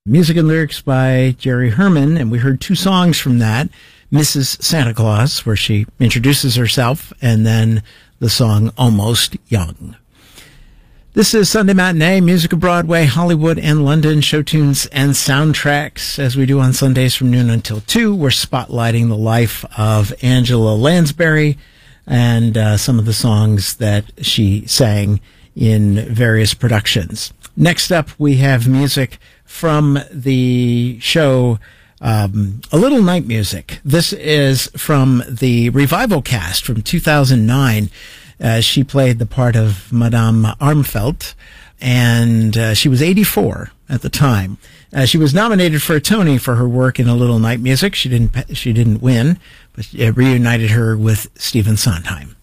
Music and lyrics by Jerry Herman, and we heard two songs from that. Mrs. Santa Claus, where she introduces herself, and then the song Almost Young. This is Sunday Matinee, music of Broadway, Hollywood, and London, show tunes and soundtracks. As we do on Sundays from noon until 2, we're spotlighting the life of Angela Lansbury and some of the songs that she sang in various productions. Next up, we have music from the show A Little Night Music. This is from the revival cast from 2009. She played the part of Madame Armfeldt, and she was 84 at the time. She was nominated for a Tony for her work in A Little Night Music. She didn't win, but it reunited her with Stephen Sondheim.